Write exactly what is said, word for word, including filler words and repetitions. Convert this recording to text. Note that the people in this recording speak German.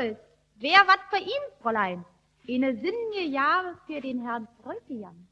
soll. Wär wat für ihn, Fräulein. Eine sinnige Jahre für den Herrn Bräutigam.